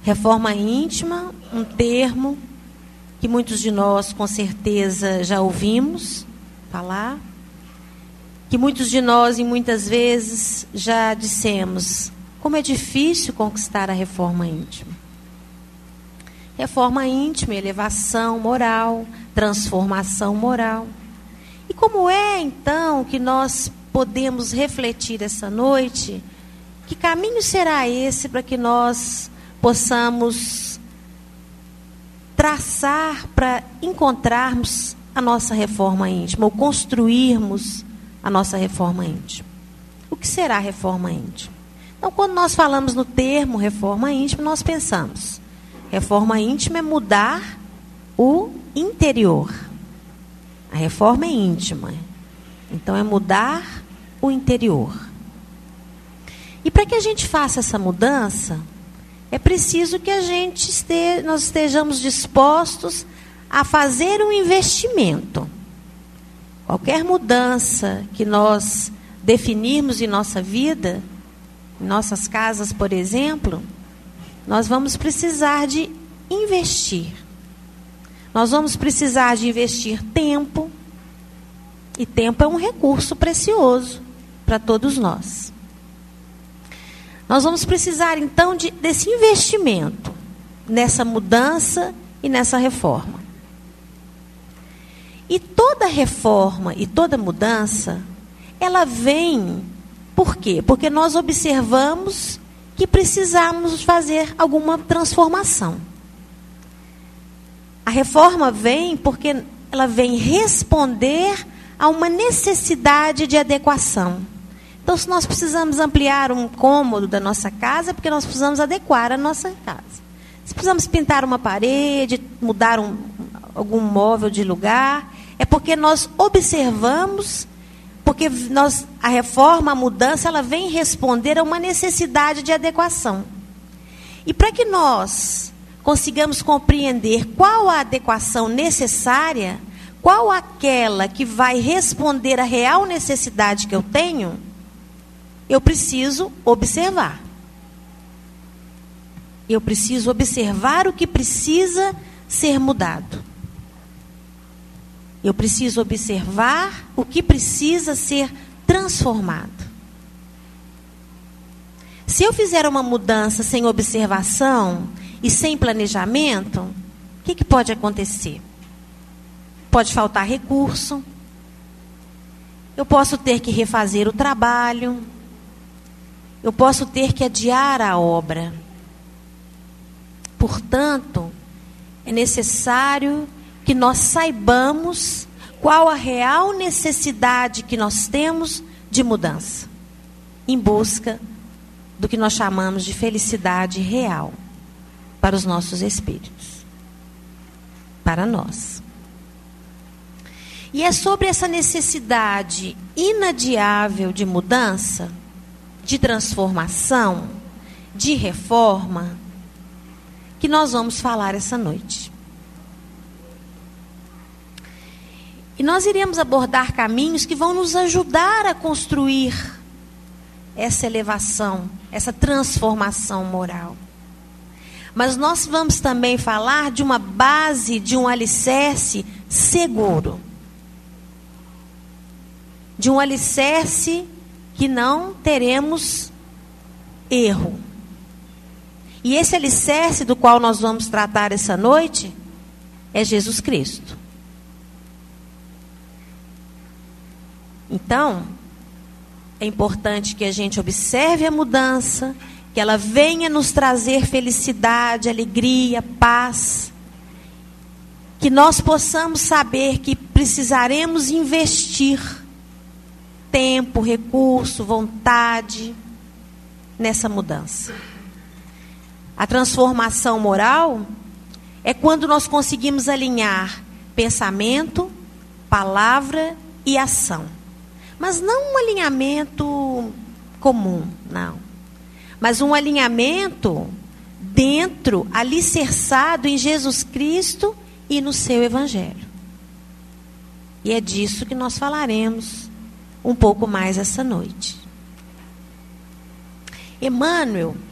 Reforma íntima, um termo que muitos de nós com certeza já ouvimos falar, que muitos de nós e muitas vezes já dissemos, como é difícil conquistar a reforma íntima. Reforma íntima, elevação moral, transformação moral. E como é então que nós podemos refletir essa noite, que caminho será esse para que nós possamos traçar para encontrarmos a nossa reforma íntima, ou construirmos a nossa reforma íntima? O que será a reforma íntima? Então, quando nós falamos no termo reforma íntima, nós pensamos, reforma íntima é mudar o interior. A reforma é íntima, então é mudar o interior. E para que a gente faça essa mudança, é preciso que nós estejamos dispostos a fazer um investimento. Qualquer mudança que nós definirmos em nossa vida, em nossas casas, por exemplo, nós vamos precisar de investir. Nós vamos precisar de investir tempo, e tempo é um recurso precioso para todos nós. Nós vamos precisar, então, desse investimento, nessa mudança e nessa reforma. E toda reforma e toda mudança, ela vem, por quê? Porque nós observamos que precisamos fazer alguma transformação. A reforma vem porque ela vem responder a uma necessidade de adequação. Então, se nós precisamos ampliar um cômodo da nossa casa, é porque nós precisamos adequar a nossa casa. Se precisamos pintar uma parede, mudar algum móvel de lugar, é porque nós observamos, porque a reforma, a mudança, ela vem responder a uma necessidade de adequação. E para que nós consigamos compreender qual a adequação necessária, qual aquela que vai responder à real necessidade que eu tenho, eu preciso observar. Eu preciso observar o que precisa ser mudado. Eu preciso observar o que precisa ser transformado. Se eu fizer uma mudança sem observação e sem planejamento, o que pode acontecer? Pode faltar recurso. Eu posso ter que refazer o trabalho. Eu posso ter que adiar a obra. Portanto, é necessário que nós saibamos qual a real necessidade que nós temos de mudança, em busca do que nós chamamos de felicidade real para os nossos espíritos, para nós. E é sobre essa necessidade inadiável de mudança, de transformação, de reforma, que nós vamos falar essa noite. E nós iremos abordar caminhos que vão nos ajudar a construir essa elevação, essa transformação moral. Mas nós vamos também falar de uma base, de um alicerce seguro. De um alicerce que não teremos erro. E esse alicerce do qual nós vamos tratar essa noite é Jesus Cristo. Então, é importante que a gente observe a mudança, que ela venha nos trazer felicidade, alegria, paz. Que nós possamos saber que precisaremos investir tempo, recurso, vontade nessa mudança. A transformação moral é quando nós conseguimos alinhar pensamento, palavra e ação. Mas não um alinhamento comum, não. Mas um alinhamento dentro, alicerçado em Jesus Cristo e no seu Evangelho. E é disso que nós falaremos um pouco mais essa noite. Emmanuel,